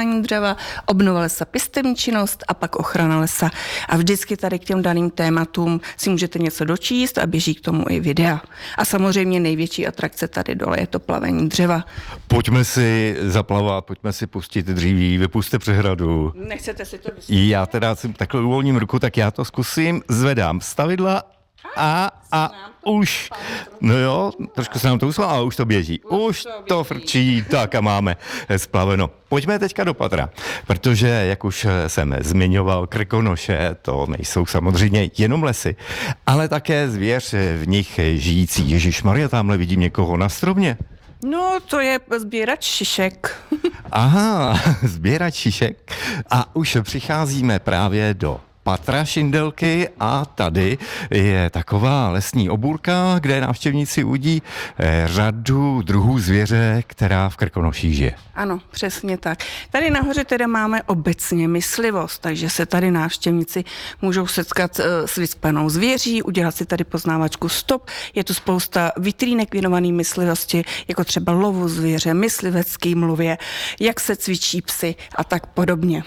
plavání dřeva, obnova lesa, pěstební činnost a pak ochrana lesa. A vždycky tady k těm daným tématům si můžete něco dočíst a běží k tomu i videa. A samozřejmě největší atrakce tady dole je to plavení dřeva. Pojďme si zaplavat, pojďme si pustit dříví, vypuste přehradu. Nechcete si to vysvětlit? Já teda si takhle uvolním ruku, tak já to zkusím, zvedám stavidla a už, no jo, trošku se nám to uslo, ale už to běží. Už to frčí, tak a máme splaveno. Pojďme teďka do patra, protože, jak už jsem zmiňoval, Krkonoše, to nejsou samozřejmě jenom lesy, ale také zvěř v nich žijící. Ježišmarja, tamhle vidím někoho na stromě. No, to je sběrač šišek. Aha, sběrač šišek. A už přicházíme právě do patra Šindelky a tady je taková lesní obůrka, kde návštěvníci uvidí řadu druhů zvěře, která v Krkonoších žije. Ano, přesně tak. Tady nahoře teda máme obecně myslivost, takže se tady návštěvníci můžou setkat s vycpanou zvěří, udělat si tady poznávačku stop. Je tu spousta vitrínek věnovaný myslivosti, jako třeba lovu zvěře, myslivecký mluvě, jak se cvičí psy a tak podobně.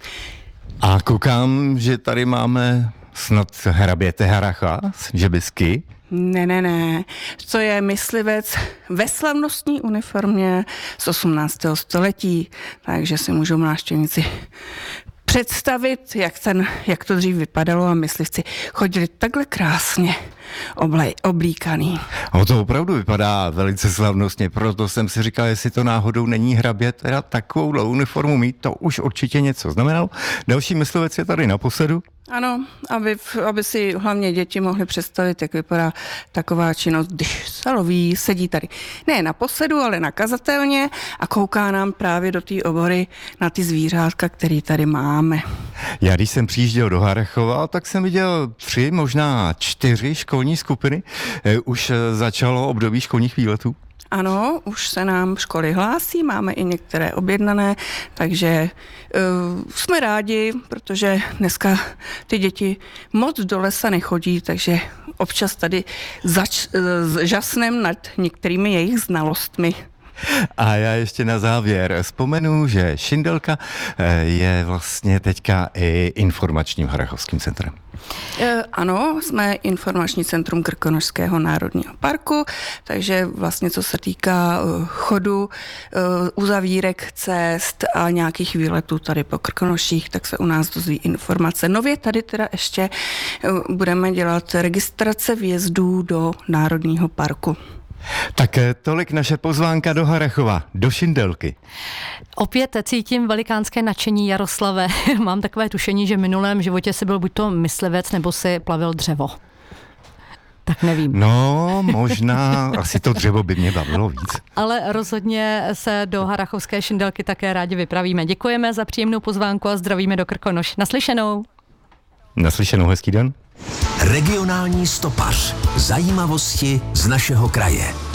A koukám, že tady máme snad hraběte Haracha z Žebysky. Ne. To je myslivec ve slavnostní uniformě z 18. století, takže si můžou návštěvníci představit, jak to dřív vypadalo a myslivci chodili takhle krásně oblíkaný. A to opravdu vypadá velice slavnostně, proto jsem si říkal, jestli to náhodou není hrabě, teda takovou uniformu mít, to už určitě něco znamenalo. Další myslivec je tady naposledy. Ano, aby si hlavně děti mohly představit, jak vypadá taková činnost, když se loví, sedí tady ne na posedu, ale na kazatelně a kouká nám právě do té obory na ty zvířátka, který tady máme. Já když jsem přijížděl do Harachova, tak jsem viděl 3, možná 4 školní skupiny. Už začalo období školních výletů. Ano, už se nám školy hlásí, máme i některé objednané, takže jsme rádi, protože dneska ty děti moc do lesa nechodí, takže občas tady žasnem nad některými jejich znalostmi. A já ještě na závěr vzpomenu, že Šindelka je vlastně teďka i informačním harachovským centrem. Ano, jsme informační centrum Krkonošského národního parku, takže vlastně co se týká chodu, uzavírek cest a nějakých výletů tady po Krkonoších, tak se u nás dozví informace. Nově tady teda ještě budeme dělat registrace vjezdů do národního parku. Tak tolik naše pozvánka do Harachova, do Šindelky. Opět cítím velikánské nadšení, Jaroslave. Mám takové tušení, že v minulém životě si byl buď to myslivec, nebo si plavil dřevo. Tak nevím. No, možná, asi to dřevo by mě bavilo víc. Ale rozhodně se do harachovské Šindelky také rádi vypravíme. Děkujeme za příjemnou pozvánku a zdravíme do Krkonoš. Naslyšenou. Naslyšenou, hezký den. Regionální stopař. Zajímavosti z našeho kraje.